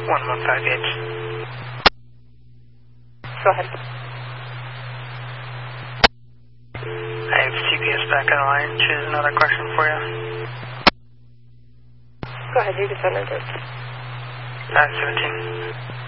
1158. Go ahead. I have CPS back on the line. Choose another question for you. Go ahead, you can send it. 17.